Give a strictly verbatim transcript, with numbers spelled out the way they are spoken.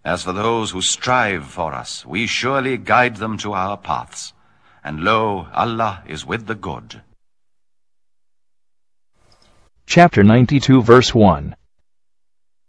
As for those who strive for us, we surely guide them to our paths. And lo, Allah is with the good. Chapter ninety-two, verse one.